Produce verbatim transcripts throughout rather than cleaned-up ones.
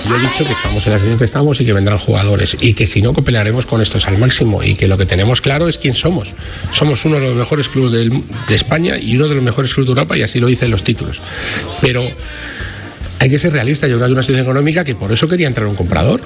Yo he dicho que estamos en la situación que estamos y que vendrán jugadores y que si no, que pelearemos con estos al máximo y que lo que tenemos claro es quién somos. Somos uno de los mejores clubes de, de España y uno de los mejores clubes de Europa, y así lo dicen los títulos. Pero hay que ser realista. Yo creo que hay una situación económica que por eso quería entrar un comprador.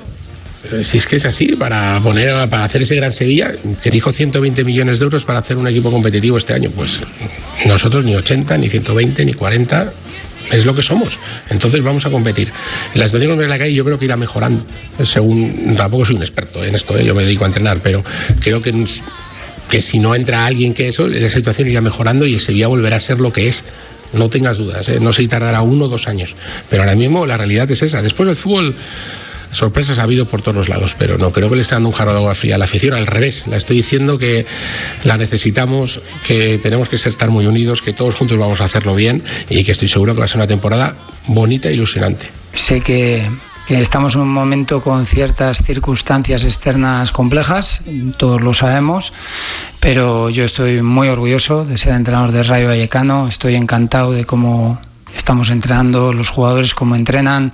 Si es que es así, para poner para hacer ese gran Sevilla, que dijo ciento veinte millones de euros para hacer un equipo competitivo este año, pues nosotros ni ochenta, ni ciento veinte, ni cuarenta, es lo que somos. Entonces vamos a competir. La situación en la que hay yo creo que irá mejorando, según, tampoco soy un experto en esto, ¿eh? Yo me dedico a entrenar, pero creo que, que si no entra alguien que eso, la situación irá mejorando y el Sevilla volverá a ser lo que es. No tengas dudas, ¿eh? No sé si tardará uno o dos años, pero ahora mismo la realidad es esa. Después del fútbol, sorpresas ha habido por todos los lados, pero no creo que le esté dando un jarro de agua fría a la afición. Al revés, la estoy diciendo que la necesitamos, que tenemos que estar muy unidos, que todos juntos vamos a hacerlo bien y que estoy seguro que va a ser una temporada bonita e ilusionante. Sé que, que estamos en un momento con ciertas circunstancias externas complejas, todos lo sabemos, pero yo estoy muy orgulloso de ser entrenador de Rayo Vallecano. Estoy encantado de cómo estamos entrenando, los jugadores cómo entrenan,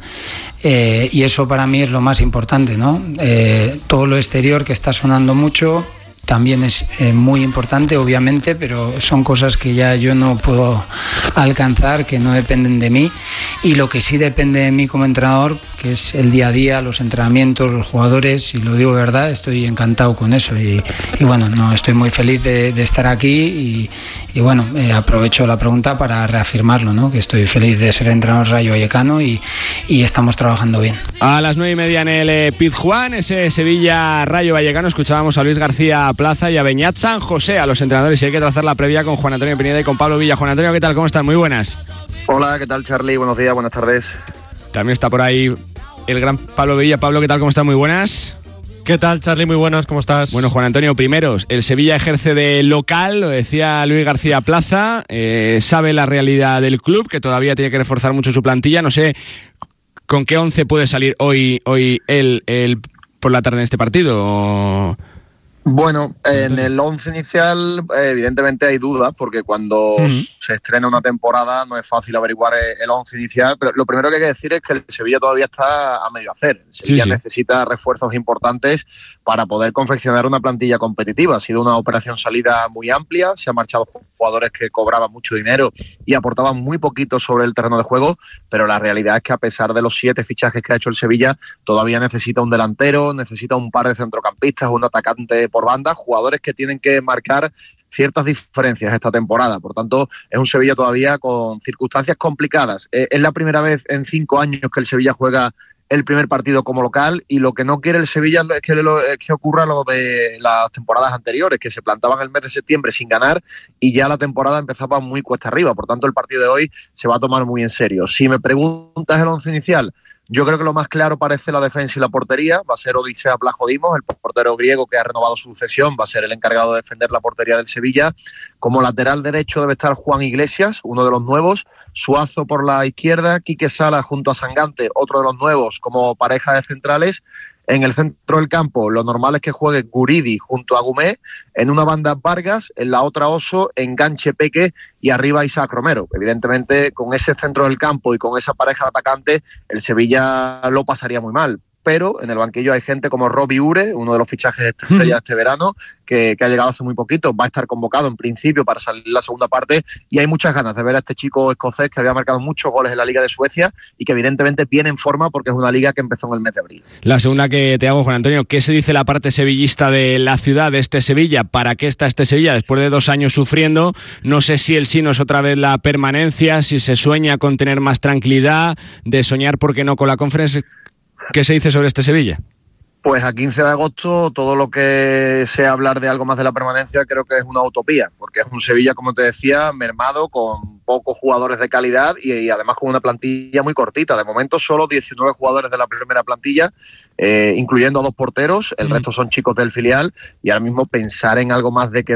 eh, y eso para mí es lo más importante, ¿no? Eh, todo lo exterior que está sonando mucho también es eh, muy importante, obviamente, pero son cosas que ya yo no puedo alcanzar, que no dependen de mí, y lo que sí depende de mí como entrenador, que es el día a día, los entrenamientos, los jugadores, y lo digo de verdad, estoy encantado con eso y, y bueno, no, estoy muy feliz de, de estar aquí y, y bueno, eh, aprovecho la pregunta para reafirmarlo, ¿no? Que estoy feliz de ser entrenador Rayo Vallecano y, y estamos trabajando bien. A las nueve y media en el eh, Pizjuán, ese Sevilla Rayo Vallecano, escuchábamos a Luis García Plaza y a Beñat San José, a los entrenadores, y hay que trazar la previa con Juan Antonio Pineda y con Pablo Villa. Juan Antonio, ¿qué tal? ¿Cómo están? Muy buenas. Hola, ¿qué tal, Charlie? Buenos días, buenas tardes. También está por ahí el gran Pablo Villa. Pablo, ¿qué tal? ¿Cómo están? Muy buenas. ¿Qué tal, Charlie? Muy buenas, ¿cómo estás? Bueno, Juan Antonio, primeros, el Sevilla ejerce de local, lo decía Luis García Plaza, eh, sabe la realidad del club, que todavía tiene que reforzar mucho su plantilla. No sé con qué once puede salir hoy, hoy él, él por la tarde en este partido. Bueno, en el once inicial evidentemente hay dudas, porque cuando uh-huh. se estrena una temporada no es fácil averiguar el once inicial, pero lo primero que hay que decir es que el Sevilla todavía está a medio hacer. El Sevilla sí, sí. necesita refuerzos importantes para poder confeccionar una plantilla competitiva. Ha sido una operación salida muy amplia, se han marchado jugadores que cobraban mucho dinero y aportaban muy poquito sobre el terreno de juego, pero la realidad es que a pesar de los siete fichajes que ha hecho el Sevilla, todavía necesita un delantero, necesita un par de centrocampistas, un atacante por banda, jugadores que tienen que marcar ciertas diferencias esta temporada. Por tanto, es un Sevilla todavía con circunstancias complicadas. Eh, es la primera vez en cinco años que el Sevilla juega el primer partido como local, y lo que no quiere el Sevilla es que, lo, es que ocurra lo de las temporadas anteriores, que se plantaban el mes de septiembre sin ganar y ya la temporada empezaba muy cuesta arriba. Por tanto, el partido de hoy se va a tomar muy en serio. Si me preguntas el once inicial, yo creo que lo más claro parece la defensa y la portería. Va a ser Odisea Vlachodimos, el portero griego que ha renovado su cesión, va a ser el encargado de defender la portería del Sevilla. Como lateral derecho debe estar Juan Iglesias, uno de los nuevos, Suazo por la izquierda, Quique Sala junto a Sangante, otro de los nuevos como pareja de centrales. En el centro del campo, lo normal es que juegue Guridi junto a Gumé, en una banda Vargas, en la otra Oso, enganche Peque y arriba Isaac Romero. Evidentemente, con ese centro del campo y con esa pareja de atacantes, el Sevilla lo pasaría muy mal. Pero en el banquillo hay gente como Robbie Ure, uno de los fichajes estrella de este verano, que, que ha llegado hace muy poquito, va a estar convocado en principio para salir la segunda parte, y hay muchas ganas de ver a este chico escocés que había marcado muchos goles en la Liga de Suecia y que evidentemente viene en forma porque es una liga que empezó en el mes de abril. La segunda que te hago, Juan Antonio, ¿qué se dice la parte sevillista de la ciudad, de este Sevilla? ¿Para qué está este Sevilla después de dos años sufriendo? No sé si el sí no es otra vez la permanencia, si se sueña con tener más tranquilidad, de soñar, ¿por qué no?, con la Conference. ¿Qué se dice sobre este Sevilla? Pues a quince de agosto todo lo que sea hablar de algo más de la permanencia creo que es una utopía, porque es un Sevilla, como te decía, mermado, con pocos jugadores de calidad y, y además con una plantilla muy cortita. De momento solo diecinueve jugadores de la primera plantilla, eh, incluyendo a dos porteros, el mm. resto son chicos del filial, y ahora mismo pensar en algo más de quedar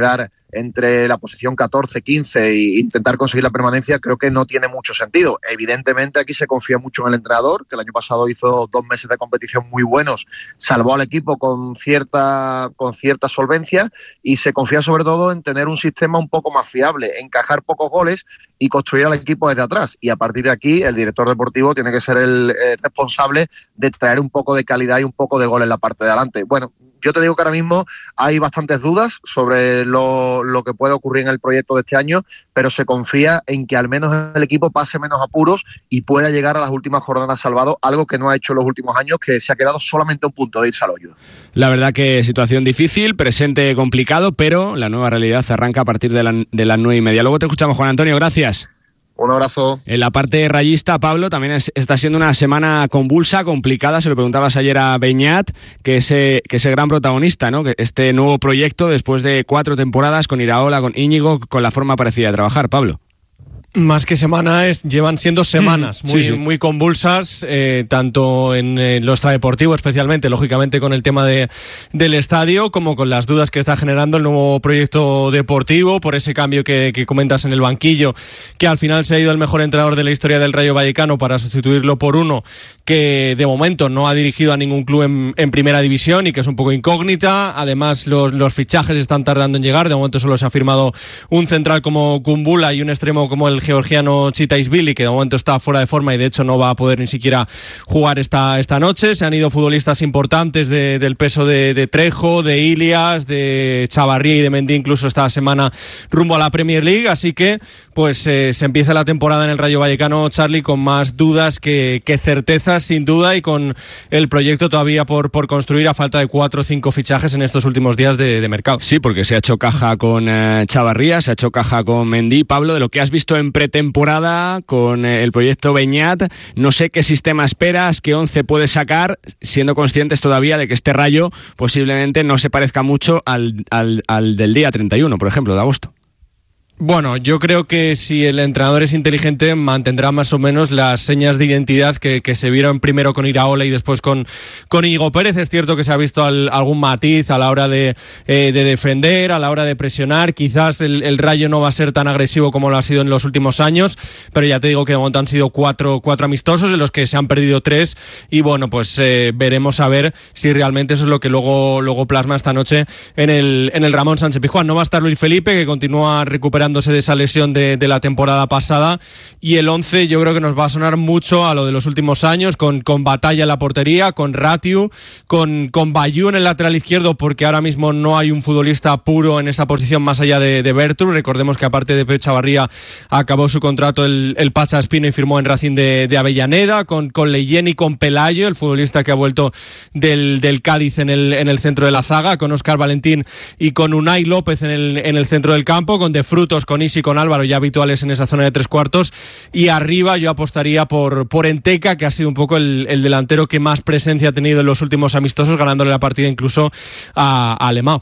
entre la posición catorce, quince e intentar conseguir la permanencia, creo que no tiene mucho sentido. Evidentemente aquí se confía mucho en el entrenador, que el año pasado hizo dos meses de competición muy buenos, salvó al equipo con cierta, con cierta solvencia, y se confía sobre todo en tener un sistema un poco más fiable, encajar pocos goles y construir al equipo desde atrás. Y a partir de aquí el director deportivo tiene que ser el, el responsable de traer un poco de calidad y un poco de gol en la parte de adelante. Bueno, yo te digo que ahora mismo hay bastantes dudas sobre lo, lo que puede ocurrir en el proyecto de este año, pero se confía en que al menos el equipo pase menos apuros y pueda llegar a las últimas jornadas salvado, algo que no ha hecho en los últimos años, que se ha quedado solamente a un punto de irse al hoyo. La verdad que situación difícil, presente complicado, pero la nueva realidad arranca a partir de, la, de las nueve y media. Luego te escuchamos, Juan Antonio, gracias. Un abrazo. En la parte rayista, Pablo, también es, está siendo una semana convulsa, complicada. Se lo preguntabas ayer a Beñat, que es, que es el gran protagonista, ¿no? Que este nuevo proyecto, después de cuatro temporadas con Iraola, con Íñigo, con la forma parecida de trabajar, Pablo. Más que semana, es, llevan siendo semanas muy, sí, sí. muy convulsas, eh, tanto en eh, lo extradeportivo, especialmente, lógicamente, con el tema de, del estadio, como con las dudas que está generando el nuevo proyecto deportivo, por ese cambio que, que comentas en el banquillo, que al final se ha ido el mejor entrenador de la historia del Rayo Vallecano para sustituirlo por uno que de momento no ha dirigido a ningún club en, en primera división y que es un poco incógnita. Además, los, los fichajes están tardando en llegar. De momento solo se ha firmado un central como Kumbula y un extremo como el georgiano Chitaisvili, que de momento está fuera de forma y de hecho no va a poder ni siquiera jugar esta, esta noche. Se han ido futbolistas importantes de, del peso de, de Trejo, de Ilias, de Chavarría y de Mendy, incluso esta semana rumbo a la Premier League, así que pues eh, se empieza la temporada en el Rayo Vallecano, Charlie, con más dudas que, que certezas, sin duda, y con el proyecto todavía por, por construir a falta de cuatro o cinco fichajes en estos últimos días de, de mercado. Sí, porque se ha hecho caja con eh, Chavarría, se ha hecho caja con Mendy. Pablo, de lo que has visto en pretemporada con eh, el proyecto Beñat, no sé qué sistema esperas, qué once puedes sacar, siendo conscientes todavía de que este Rayo posiblemente no se parezca mucho al, al, al del día treinta y uno, por ejemplo, de agosto. Bueno, yo creo que si el entrenador es inteligente mantendrá más o menos las señas de identidad que, que se vieron primero con Iraola y después con, con Íñigo Pérez. Es cierto que se ha visto al, algún matiz a la hora de, eh, de defender, a la hora de presionar. Quizás el, el Rayo no va a ser tan agresivo como lo ha sido en los últimos años, pero ya te digo que de momento han sido cuatro, cuatro amistosos en los que se han perdido tres y bueno, pues eh, veremos a ver si realmente eso es lo que luego, luego plasma esta noche en el, en el Ramón Sánchez Pizjuán. No va a estar Luis Felipe, que continúa recuperando de esa lesión de, de la temporada pasada, y el once yo creo que nos va a sonar mucho a lo de los últimos años, con, con Batalla en la portería, con Ratiu, con, con Bayú en el lateral izquierdo, porque ahora mismo no hay un futbolista puro en esa posición más allá de, de Bertru. Recordemos que aparte de Pep Chavarría acabó su contrato el, el Pacha Espino y firmó en Racing de, de Avellaneda, con, con Leyen y con Pelayo, el futbolista que ha vuelto del, del Cádiz en el, en el centro de la zaga, con Óscar Valentín y con Unai López en el, en el centro del campo, con De Frutos, con Isi, con Álvaro, ya habituales en esa zona de tres cuartos, y arriba yo apostaría por, por Enteca, que ha sido un poco el, el delantero que más presencia ha tenido en los últimos amistosos, ganándole la partida incluso a, a Alemão.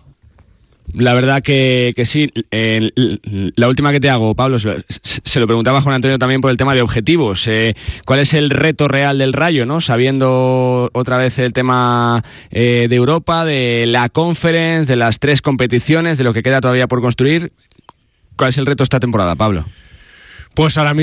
La verdad que, que sí. Eh, la última que te hago, Pablo, se lo, se lo preguntaba a Juan Antonio también por el tema de objetivos. Eh, ¿Cuál es el reto real del Rayo, no? Sabiendo otra vez el tema eh, de Europa, de la Conference, de las tres competiciones, de lo que queda todavía por construir. ¿Cuál es el reto esta temporada, Pablo? Pues ahora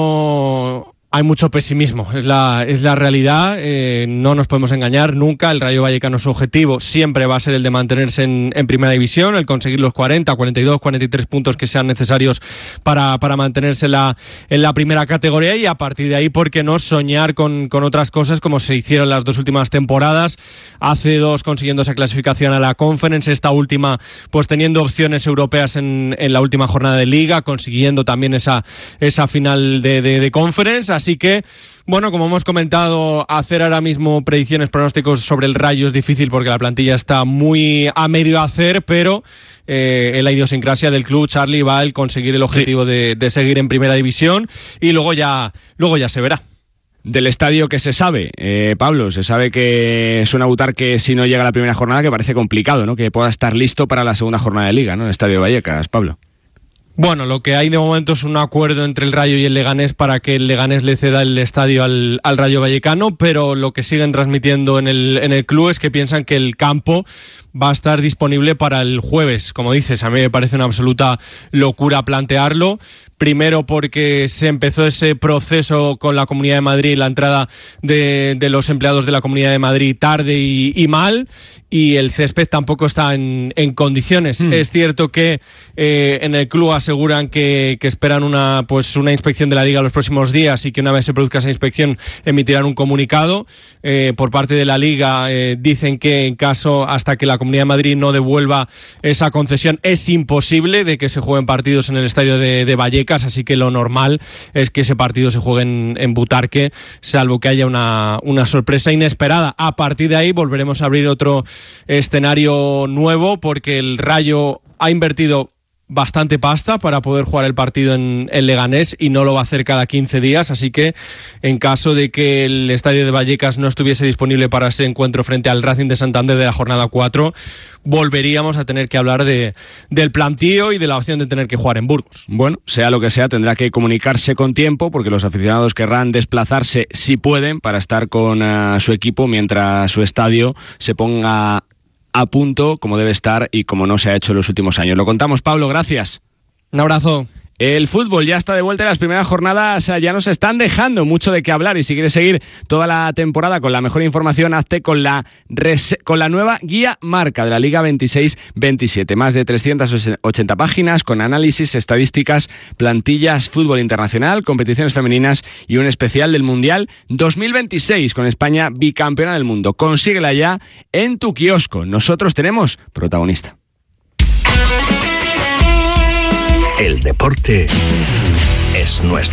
mismo hay mucho pesimismo, es la, es la realidad, eh, no nos podemos engañar nunca. El Rayo Vallecano, su objetivo siempre va a ser el de mantenerse en, en primera división, el conseguir los cuarenta, cuarenta y dos, cuarenta y tres puntos que sean necesarios para, para mantenerse en la, en la primera categoría, y a partir de ahí, ¿por qué no soñar con, con otras cosas como se hicieron las dos últimas temporadas? Hace dos consiguiendo esa clasificación a la Conference, esta última pues teniendo opciones europeas en, en la última jornada de Liga, consiguiendo también esa, esa final de, de, de Conference. Así que, bueno, como hemos comentado, hacer ahora mismo predicciones, pronósticos sobre el Rayo es difícil porque la plantilla está muy a medio hacer, pero eh, en la idiosincrasia del club, Charlie, va el conseguir el objetivo sí. de, de seguir en primera división, y luego ya, luego ya se verá. Del estadio, que se sabe, eh, Pablo, se sabe que suena a butar que si no llega a la primera jornada, que parece complicado, ¿no? Que pueda estar listo para la segunda jornada de Liga, ¿no? El Estadio Vallecas, Pablo. Bueno, lo que hay de momento es un acuerdo entre el Rayo y el Leganés para que el Leganés le ceda el estadio al, al Rayo Vallecano, pero lo que siguen transmitiendo en el, en el club es que piensan que el campo va a estar disponible para el jueves. Como dices, a mí me parece una absoluta locura plantearlo. Primero porque se empezó ese proceso con la Comunidad de Madrid, la entrada de, de los empleados de la Comunidad de Madrid tarde y, y mal, y el césped tampoco está en, en condiciones. Mm. Es cierto que eh, en el club aseguran que, que esperan una, pues una inspección de la Liga los próximos días y que una vez se produzca esa inspección emitirán un comunicado. Eh, por parte de la Liga eh, dicen que en caso, hasta que la Comunidad de Madrid no devuelva esa concesión, es imposible de que se jueguen partidos en el estadio de, de Vallecas, así que lo normal es que ese partido se juegue en, en Butarque, salvo que haya una, una sorpresa inesperada. A partir de ahí volveremos a abrir otro escenario nuevo, porque el Rayo ha invertido bastante pasta para poder jugar el partido en el Leganés y no lo va a hacer cada quince días, así que en caso de que el estadio de Vallecas no estuviese disponible para ese encuentro frente al Racing de Santander de la jornada cuatro, volveríamos a tener que hablar de, del plantío y de la opción de tener que jugar en Burgos. Bueno, sea lo que sea, tendrá que comunicarse con tiempo, porque los aficionados querrán desplazarse si pueden para estar con uh, su equipo mientras su estadio se ponga a punto como debe estar y como no se ha hecho en los últimos años. Lo contamos, Pablo, gracias. Un abrazo. El fútbol ya está de vuelta y las primeras jornadas ya nos están dejando mucho de qué hablar, y si quieres seguir toda la temporada con la mejor información, hazte con la res- con la nueva guía marca de la Liga veintiséis veintisiete. Más de trescientas ochenta páginas con análisis, estadísticas, plantillas, fútbol internacional, competiciones femeninas y un especial del Mundial dos mil veintiséis con España bicampeona del mundo. Consíguela ya en tu kiosco. Nosotros tenemos protagonista. El deporte es nuestro.